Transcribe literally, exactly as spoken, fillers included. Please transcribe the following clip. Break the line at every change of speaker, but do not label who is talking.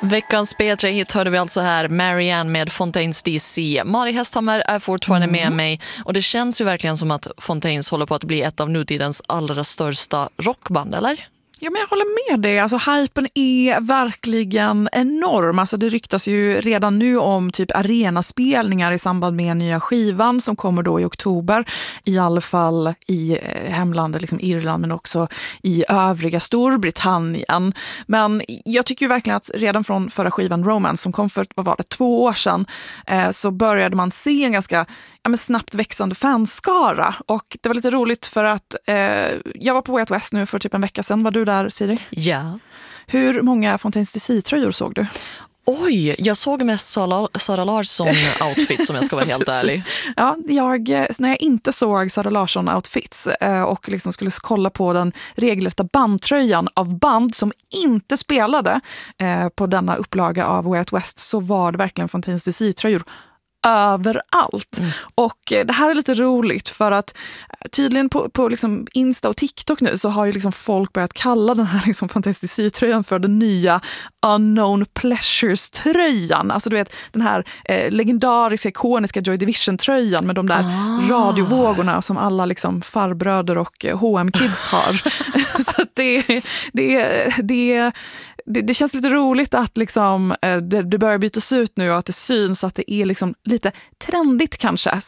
Veckans P tre-hit hörde vi alltså här, Marianne med Fontaines D C. Mari Hästhammer är fortfarande mm. med mig och det känns ju verkligen som att Fontaines håller på att bli ett av nutidens allra största rockband, eller?
Ja, men jag håller med dig. Alltså, hypen är verkligen enorm. Alltså, det ryktas ju redan nu om typ arenaspelningar i samband med nya skivan som kommer då i oktober. I alla fall i hemlandet, liksom Irland, men också i övriga Storbritannien. Men jag tycker ju verkligen att redan från förra skivan Romance som kom för, vad var det, två år sedan eh, så började man se en ganska ja, men snabbt växande fanskara. Och det var lite roligt för att eh, jag var på Way Out West nu för typ en vecka sedan. Var du där, Siri?
Ja.
Hur många Fontaines D C-tröjor såg du?
Oj, jag såg mest Sara, Sara Larsson-outfit som jag ska vara helt ärlig.
Ja, jag, när jag inte såg Sara Larsson-outfits och liksom skulle kolla på den regelrätta bandtröjan av band som inte spelade på denna upplaga av Way Out West, så var det verkligen Fontaines D C-tröjor överallt. Mm. Och det här är lite roligt för att tydligen på, på liksom Insta och TikTok nu så har ju liksom folk börjat kalla den här liksom Fontaines D C-tröjan för den nya Unknown Pleasures-tröjan. Alltså du vet, den här eh, legendariska, ikoniska Joy Division-tröjan med de där ah. radiovågorna som alla liksom farbröder och H och M-kids har. Så att det, det, det, det, det känns lite roligt att liksom, det, det börjar bytas ut nu och att det syns att det är liksom lite trendigt kanske